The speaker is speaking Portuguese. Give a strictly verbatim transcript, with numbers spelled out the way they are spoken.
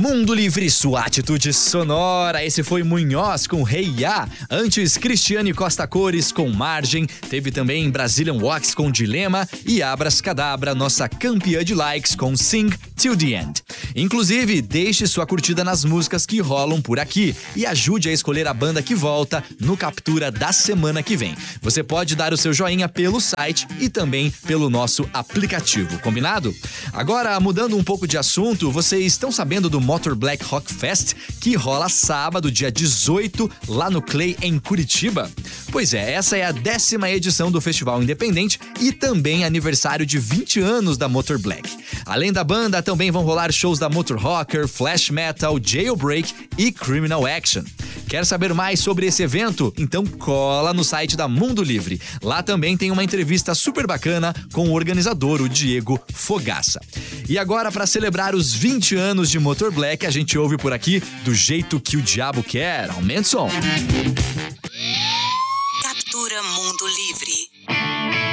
Mundo Livre, sua atitude sonora. Esse foi Munhoz com Hey Ya. Antes, Cristiane Costa Cores com Margem. Teve também Brazilian Wax com Dilema. E Abras Cadabra, nossa campeã de likes com Sing Till the End. Inclusive, deixe sua curtida nas músicas que rolam por aqui e ajude a escolher a banda que volta no Captura da semana que vem. Você pode dar o seu joinha pelo site e também pelo nosso aplicativo, combinado? Agora, mudando um pouco de assunto, vocês estão sabendo do Motor Black Rock Fest, que rola sábado, dia dezoito, lá no Clay, em Curitiba? Pois é, essa é a décima edição do Festival Independente e também aniversário de vinte anos da Motor Black. Além da banda, também vão rolar shows da Motor Rocker, Flash Metal, Jailbreak e Criminal Action. Quer saber mais sobre esse evento? Então cola no site da Mundo Livre. Lá também tem uma entrevista super bacana com o organizador, o Diego Fogaça. E agora, para celebrar os vinte anos de Motor Black, a gente ouve por aqui Do Jeito que o Diabo Quer. Aumenta o som. Captura Mundo Livre.